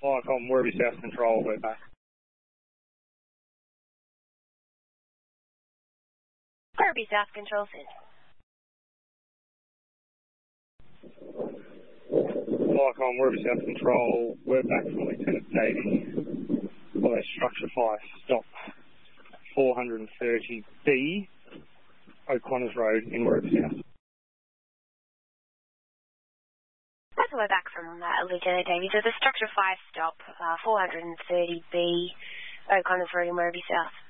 Lycom, Werribee South Control, we're back. Werribee South Control, send. Lycom, Werribee South Control, we're back from Lieutenant Davey. Well, structure 5, stop 430B, O'Connors Road in Werribee South. That's we're back from Lieutenant Davey. So the structure 5 stop, 430B, O'Connors Road in Werribee South.